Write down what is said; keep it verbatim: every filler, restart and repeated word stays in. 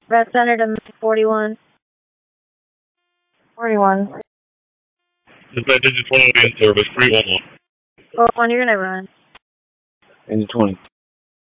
Red Center to forty-one. forty-one. Dispatch engine twenty will be in service, three one one. Oh, one, you're gonna run. Engine twenty.